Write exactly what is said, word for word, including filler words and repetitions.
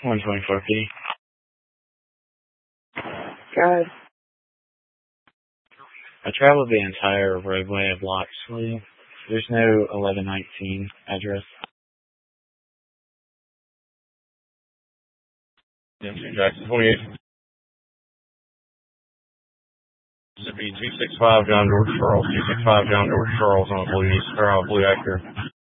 one twenty-four P. God. I traveled the entire roadway of Loxley. There's no eleven nineteen address. Yeah, Jackson twenty-eight. Should be two six five John George Charles. two six five John George Charles on a blue, or a blue Acura.